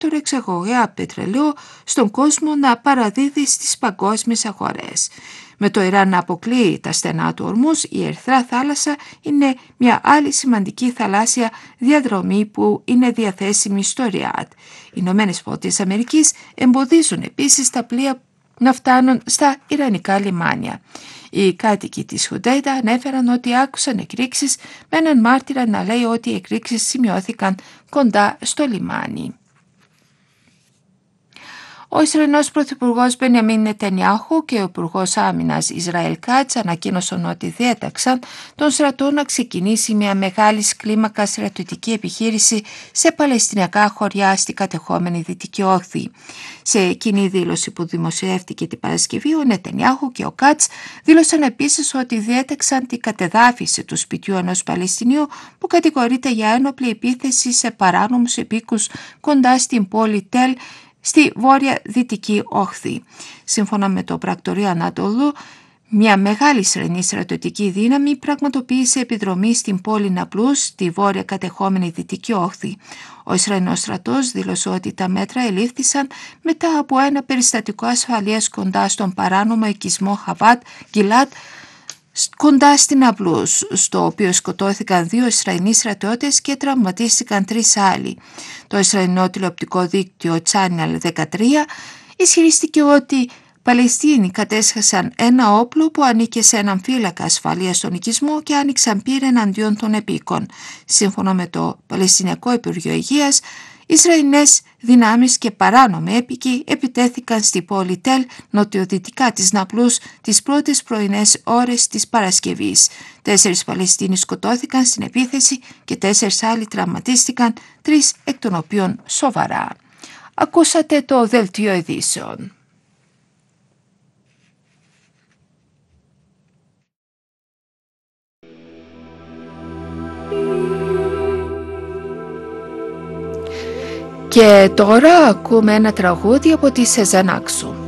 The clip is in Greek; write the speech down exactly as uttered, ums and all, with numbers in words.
δεύτερο εξαγωγέα πετρελαίου στον κόσμο να παραδίδει στις παγκόσμιες αγορές. Με το Ιράν να αποκλείει τα στενά του Ορμούζ, η Ερυθρά θάλασσα είναι μια άλλη σημαντική θαλάσσια διαδρομή που είναι διαθέσιμη στο Ριάντ. Οι Ηνωμένες Πολιτείες Αμερικής εμποδίζουν επίσης τα πλοία να φτάνουν στα Ιρανικά λιμάνια. Οι κάτοικοι της Χουντέιδα ανέφεραν ότι άκουσαν εκρήξεις, με έναν μάρτυρα να λέει ότι οι εκρήξεις σημειώθηκαν κοντά στο λιμάνι. Ο Ισραηλινός Πρωθυπουργός Μπενιαμίν Νετανιάχου και ο Υπουργός Άμυνας Ισραήλ Κάτς ανακοίνωσαν ότι διέταξαν τον στρατό να ξεκινήσει μια μεγάλη κλίμακα στρατιωτική επιχείρηση σε παλαιστινιακά χωριά στη κατεχόμενη Δυτική Όχθη. Σε κοινή δήλωση που δημοσιεύτηκε την Παρασκευή, ο Νετανιάχου και ο Κάτς δήλωσαν επίσης ότι διέταξαν την κατεδάφιση του σπιτιού ενός Παλαιστινίου που κατηγορείται για ένοπλη επίθεση σε παράνομους επίκους κοντά στην πόλη Τελ στη βόρεια Δυτική Όχθη. Σύμφωνα με το πρακτορείο Ανατολού, μια μεγάλη Ισραηλινή στρατιωτική δύναμη πραγματοποίησε επιδρομή στην πόλη Ναπλούς, στη βόρεια κατεχόμενη Δυτική Όχθη. Ο Ισραηλινός στρατός δήλωσε ότι τα μέτρα ελήφθησαν μετά από ένα περιστατικό ασφαλείας κοντά στον παράνομο οικισμό Χαβάτ Γκιλάτ, κοντά στην Ναπλούς, στο οποίο σκοτώθηκαν δύο Ισραηλοί στρατιώτες και τραυματίστηκαν τρεις άλλοι. Το Ισραηλινό τηλεοπτικό δίκτυο Channel δεκατρία ισχυρίστηκε ότι Παλαιστίνοι κατέσχασαν ένα όπλο που ανήκε σε έναν φύλακα ασφαλείας στον οικισμό και άνοιξαν πύρα εναντίον των επίκων. Σύμφωνα με το Παλαιστινιακό Υπουργείο Υγείας, Ισραηλινές δυνάμεις και παράνομοι έπικοι επιτέθηκαν στη πόλη Τελ νοτιοδυτικά της Ναπλούς τις πρώτες πρωινές ώρες της Παρασκευής. Τέσσερις Παλαιστίνοι σκοτώθηκαν στην επίθεση και τέσσερις άλλοι τραυματίστηκαν, τρεις εκ των οποίων σοβαρά. Ακούσατε το δελτίο ειδήσεων. Και τώρα ακούμε ένα τραγούδι από τη Σεζάν Άκσου.